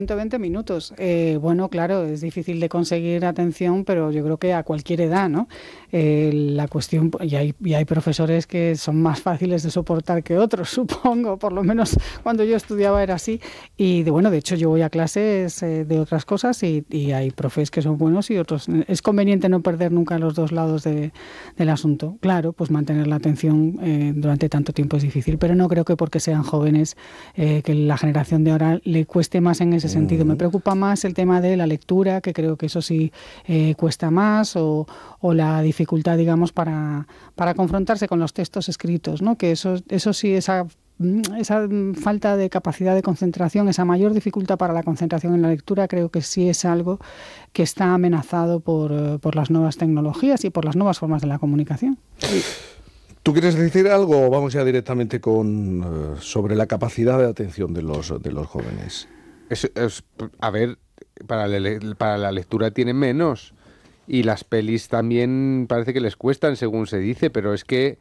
120 minutos. Bueno, claro, es difícil de conseguir atención, pero yo creo que a cualquier edad, ¿no? La cuestión, y hay profesores que son más fáciles de soportar que otros, supongo, por lo menos cuando yo estudiaba era así. Y de hecho yo voy a clases de otras cosas y hay profes que son buenos y otros. Es conveniente no perder nunca los dos lados del asunto. Claro, pues mantener la atención durante tanto tiempo es difícil, pero no creo que porque sean jóvenes que la generación de ahora le cueste más en ese sentido. Me preocupa más el tema de la lectura, que creo que eso sí cuesta más, o la dificultad, digamos, para confrontarse con los textos escritos, ¿no? Que eso sí, esa falta de capacidad de concentración, esa mayor dificultad para la concentración en la lectura, creo que sí es algo que está amenazado por las nuevas tecnologías y por las nuevas formas de la comunicación. ¿Tú quieres decir algo o vamos ya directamente sobre la capacidad de atención de los jóvenes? A ver, para la lectura tienen menos y las pelis también parece que les cuestan, según se dice, pero es que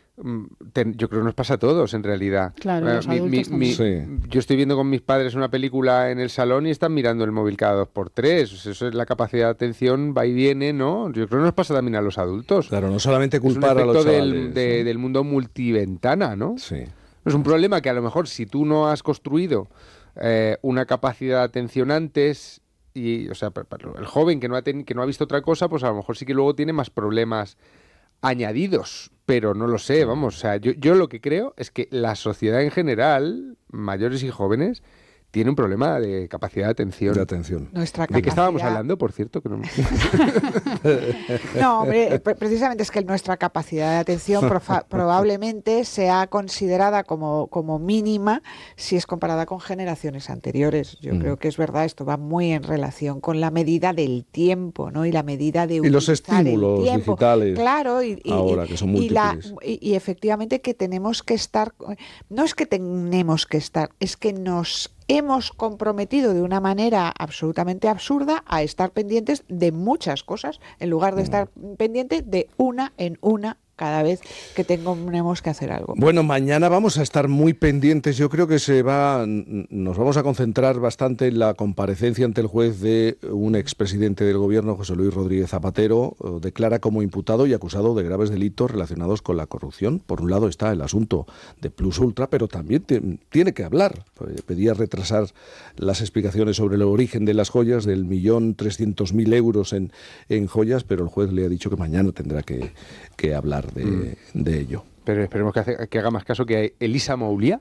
yo creo que nos pasa a todos en realidad. Claro, los adultos también. Sí. Yo estoy viendo con mis padres una película en el salón y están mirando el móvil cada 2x3. Eso es la capacidad de atención, va y viene, ¿no? Yo creo que nos pasa también a los adultos. Claro, no solamente culpar a los es un chavales. efecto del mundo multiventana, ¿no? Sí. Es un problema que a lo mejor si tú no has construido una capacidad de atención antes, o sea, el joven que no ha visto otra cosa, pues a lo mejor sí que luego tiene más problemas añadidos, pero no lo sé, vamos, o sea, yo lo que creo es que la sociedad en general, mayores y jóvenes, tiene un problema de capacidad de atención. Nuestra ¿De qué estábamos hablando, por cierto? Que no... No, hombre, precisamente es que nuestra capacidad de atención probablemente sea considerada como mínima si es comparada con generaciones anteriores. Yo creo que es verdad, esto va muy en relación con la medida del tiempo, ¿no? Y la medida de los estímulos digitales. Claro, ahora que son múltiples. Y efectivamente que tenemos que estar, no es que tenemos que estar, es que nos hemos comprometido de una manera absolutamente absurda a estar pendientes de muchas cosas en lugar de estar pendiente de una en una cada vez que tenemos que hacer algo. Bueno, mañana vamos a estar muy pendientes. Yo creo que nos vamos a concentrar bastante en la comparecencia ante el juez de un expresidente del gobierno, José Luis Rodríguez Zapatero. Declara como imputado y acusado de graves delitos relacionados con la corrupción. Por un lado está el asunto de Plus Ultra, pero también tiene que hablar. Pedía retrasar las explicaciones sobre el origen de las joyas, del 1.300.000 euros en joyas, pero el juez le ha dicho que mañana tendrá que hablar de ello. Pero esperemos que haga más caso que Elisa Moulia,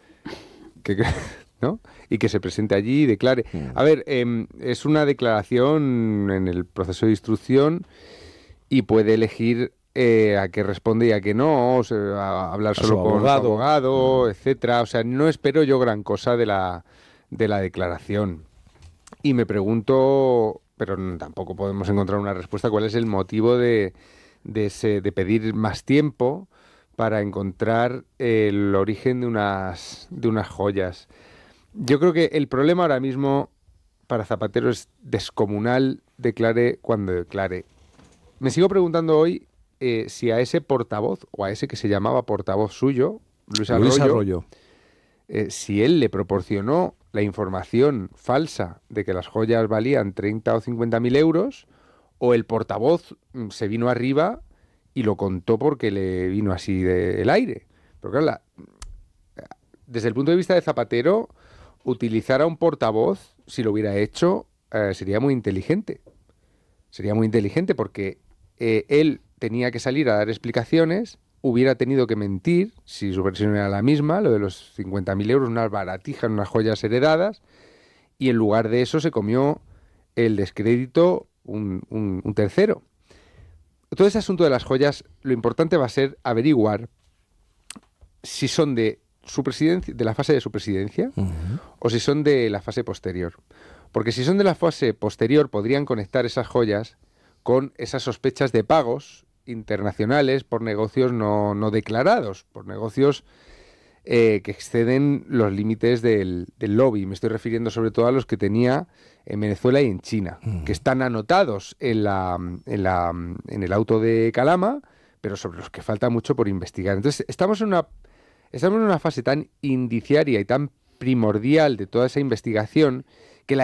¿no? Y que se presente allí y declare. A ver, es una declaración en el proceso de instrucción y puede elegir a qué responde y a qué no, o sea, a hablar solo con su abogado, etcétera. O sea, no espero yo gran cosa de la declaración. Y me pregunto, pero tampoco podemos encontrar una respuesta, ¿cuál es el motivo de pedir más tiempo para encontrar el origen de unas joyas? Yo creo que el problema ahora mismo para Zapatero es descomunal, declare cuando declare. Me sigo preguntando hoy si a ese portavoz, o a ese que se llamaba portavoz suyo, Luis Arroyo, si él le proporcionó la información falsa de que las joyas valían 30 o 50.000 euros, o el portavoz se vino arriba y lo contó porque le vino así del aire. Pero claro, desde el punto de vista de Zapatero, utilizar a un portavoz, si lo hubiera hecho, sería muy inteligente. Sería muy inteligente porque él tenía que salir a dar explicaciones, hubiera tenido que mentir, si su versión era la misma, lo de los 50.000 euros, unas baratijas, unas joyas heredadas, y en lugar de eso se comió el descrédito un tercero. Todo ese asunto de las joyas, lo importante va a ser averiguar si son de su presidencia, de la fase de su presidencia, o si son de la fase posterior. Porque si son de la fase posterior, podrían conectar esas joyas con esas sospechas de pagos internacionales por negocios no declarados, por negocios que exceden los límites del lobby. Me estoy refiriendo sobre todo a los que tenía en Venezuela y en China, que están anotados en el auto de Calama, pero sobre los que falta mucho por investigar. Entonces, estamos en una fase tan indiciaria y tan primordial de toda esa investigación